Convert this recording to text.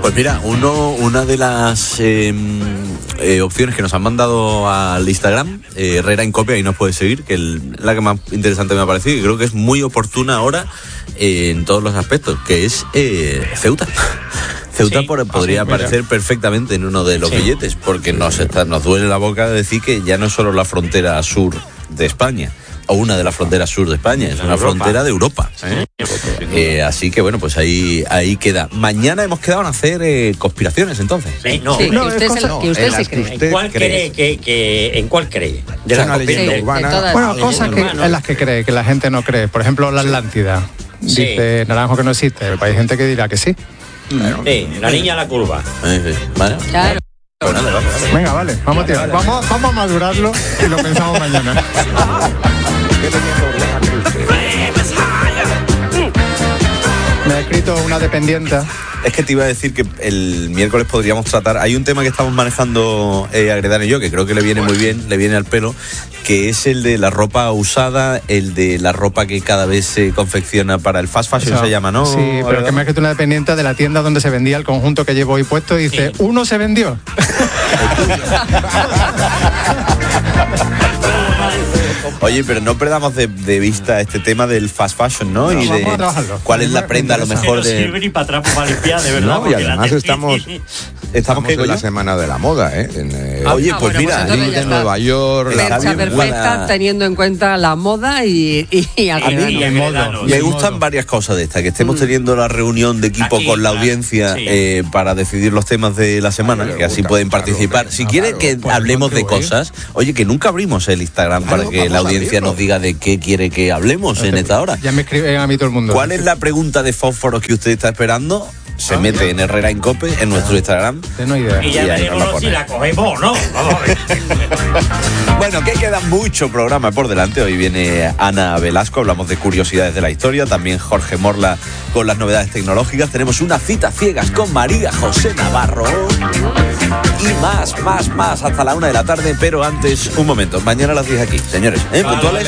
Pues mira, una de las opciones que nos han mandado al Instagram, Herrera en Copia, ahí nos puedes seguir, que es la que más interesante me ha parecido y creo que es muy oportuna ahora en todos los aspectos, que es Ceuta. Ceuta podría aparecer perfectamente en uno de los billetes, porque nos duele la boca decir que ya no es solo la frontera sur de España, o una de las fronteras sur de España, es una frontera de Europa. Así que bueno, pues ahí queda. Mañana hemos quedado en hacer conspiraciones, entonces. Que usted se cree. ¿En cuál cree? De una leyenda urbana. Bueno, cosas en las que cree, que la gente no cree. Por ejemplo, la Atlántida. Dice Naranjo que no existe, pero hay gente que dirá que sí. La niña a la curva. Vale. Claro. Venga, vale, vamos a madurarlo y lo pensamos mañana. Me ha escrito una dependienta. Es que te iba a decir que el miércoles podríamos tratar. Hay un tema que estamos manejando Agredano y yo, que creo que le viene muy bien, le viene al pelo, que es el de la ropa usada, el de la ropa que cada vez se confecciona para el fast fashion, se llama, ¿no? Sí, pero que me ha escrito una dependiente de la tienda donde se vendía el conjunto que llevo hoy puesto y dice, ¿uno se vendió? Oye, pero no perdamos de vista este tema del fast fashion, ¿no? Y de cuál es la prenda a lo mejor de... No sirve ni para atrás para limpiar, de verdad. No, y además estamos en la semana de la moda, Oye, pues mira, en Nueva York... Fecha perfecta, teniendo en cuenta la moda y me gustan varias cosas de esta, que estemos teniendo la reunión de equipo con la audiencia para decidir los temas de la semana, que así pueden participar. Si quieren que hablemos de cosas, oye, que nunca abrimos el Instagram para que la audiencia nos diga de qué quiere que hablemos en esta hora. Ya me escriben a mí todo el mundo. ¿Cuál es la pregunta de fósforos que usted está esperando? Se mete en Herrera en Cope, en nuestro Instagram. No idea. Y ya veremos si la cogemos, ¿no? Vamos a ver. Bueno, que queda mucho programa por delante. Hoy viene Ana Velasco, hablamos de curiosidades de la historia. También Jorge Morla con las novedades tecnológicas. Tenemos una cita ciegas con María José Navarro. Y más, hasta la 1 de la tarde. Pero antes, un momento. Mañana a las 10 aquí, señores. Puntuales.